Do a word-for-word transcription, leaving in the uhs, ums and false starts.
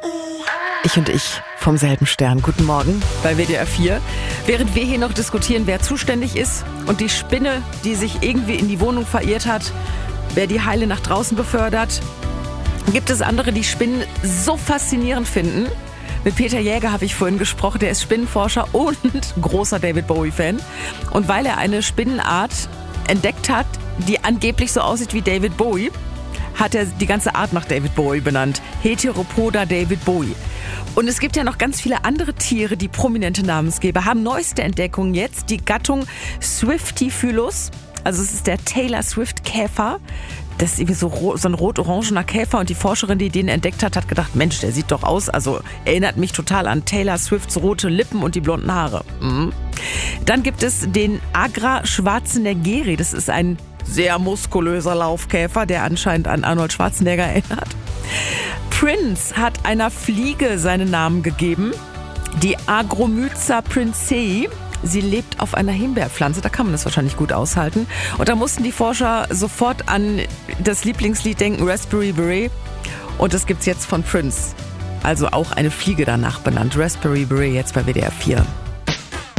Ich und ich vom selben Stern. Guten Morgen bei W D R vier. Während wir hier noch diskutieren, wer zuständig ist und die Spinne, die sich irgendwie in die Wohnung verirrt hat, wer die Heile nach draußen befördert, gibt es andere, die Spinnen so faszinierend finden. Mit Peter Jäger habe ich vorhin gesprochen, der ist Spinnenforscher und großer David Bowie-Fan. Und weil er eine Spinnenart entdeckt hat, die angeblich so aussieht wie David Bowie, hat er die ganze Art nach David Bowie benannt. Heteropoda David Bowie. Und es gibt ja noch ganz viele andere Tiere, die prominente Namensgeber haben. Neueste Entdeckung jetzt, die Gattung Swiftifylus. Also es ist der Taylor Swift Käfer. Das ist irgendwie so, so ein rot-orangener Käfer. Und die Forscherin, die den entdeckt hat, hat gedacht, Mensch, der sieht doch aus. Also erinnert mich total an Taylor Swifts rote Lippen und die blonden Haare. Mhm. Dann gibt es den Agra schwarzeneggeri. Das ist ein sehr muskulöser Laufkäfer, der anscheinend an Arnold Schwarzenegger erinnert. Prince hat einer Fliege seinen Namen gegeben, die Agromyza princei. Sie lebt auf einer Himbeerpflanze, da kann man das wahrscheinlich gut aushalten. Und da mussten die Forscher sofort an das Lieblingslied denken, Raspberry Beret. Und das gibt's jetzt von Prince. Also auch eine Fliege danach benannt, Raspberry Beret, jetzt bei W D R vier.